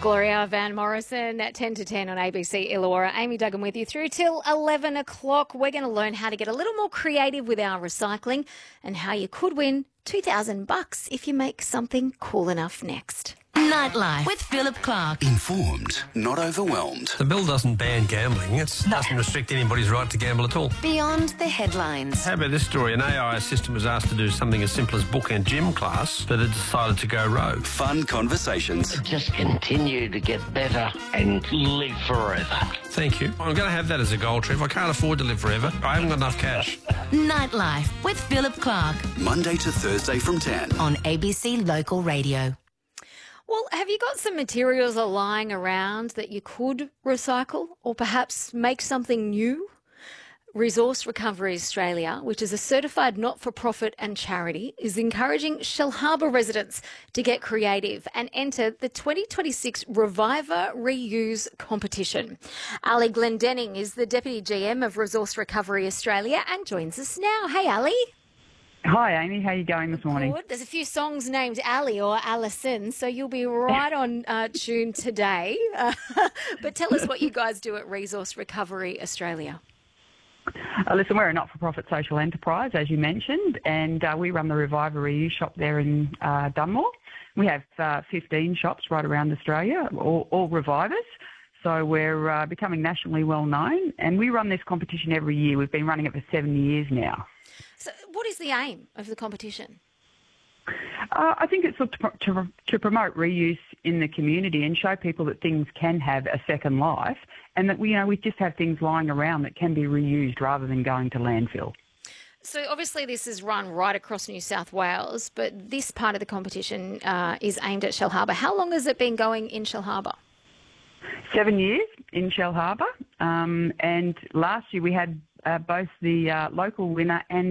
Gloria Van Morrison at 10 to 10 on ABC Illawarra. Amy Duggan with you through till 11 o'clock. We're going to learn how to get a little more creative with our recycling and how you could win $2,000 if you make something cool enough next. Nightlife with Philip Clark. Informed, not overwhelmed. The bill doesn't ban gambling. It doesn't restrict anybody's right to gamble at all. Beyond the headlines. How about this story? An AI assistant was asked to do something as simple as book and gym class, but it decided to go rogue. Fun conversations. Just continue to get better and live forever. Thank you. I'm going to have that as a goal, Trev. I can't afford to live forever. I haven't got enough cash. Nightlife with Philip Clark Monday to Thursday from 10. on ABC Local Radio. Well, have you got some materials lying around that you could recycle or perhaps make something new? Resource Recovery Australia, which is a certified not-for-profit and charity, is encouraging Shellharbour residents to get creative and enter the 2026 Reviver Reuse competition. Ali Glendenning is the Deputy GM of Resource Recovery Australia and joins us now. Hey, Ali. Hi, Amy. How are you going this morning? Good. There's a few songs named Ali or Alison, so you'll be right on tune today. But tell us what you guys do at Resource Recovery Australia. Listen, we're a not-for-profit social enterprise, as you mentioned, and we run the Reviver Reuse shop there in Dunmore. We have 15 shops right around Australia, all revivers. So we're becoming nationally well known, and we run this competition every year. We've been running it for 7 years now. So what is the aim of the competition? I think it's to promote reuse in the community and show people that things can have a second life, and that we just have things lying around that can be reused rather than going to landfill. So obviously this is run right across New South Wales, but this part of the competition is aimed at Shellharbour. How long has it been going in Shellharbour? 7 years in Shellharbour, and last year we had both the local winner and